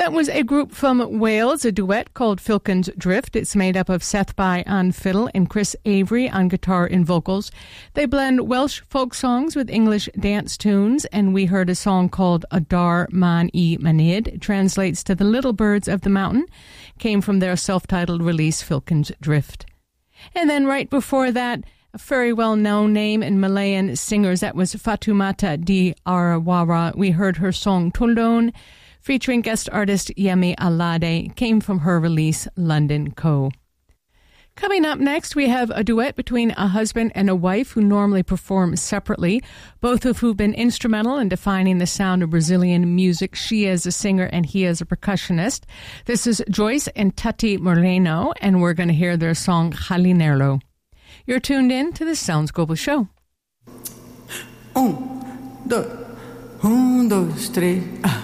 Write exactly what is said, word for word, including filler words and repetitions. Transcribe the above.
That was a group from Wales, a duet called Filkin's Drift. It's made up of Seth Bai on fiddle and Chris Avery on guitar and vocals. They blend Welsh folk songs with English dance tunes, and we heard a song called Adar Man I Manid. It translates to The Little Birds of the Mountain. Came from their self-titled release, Filkin's Drift. And then right before that, a very well-known name in Malayan singers, that was Fatumata Di Arawara. We heard her song Tuldon, featuring guest artist Yemi Alade, came from her release, London Co. Coming up next, we have a duet between a husband and a wife who normally perform separately, both of who've been instrumental in defining the sound of Brazilian music, she as a singer and he as a percussionist. This is Joyce and Tati Moreno, and we're going to hear their song Jalinerlo. You're tuned in to the Sounds Global Show. Um, dois, um, dois, três, ah.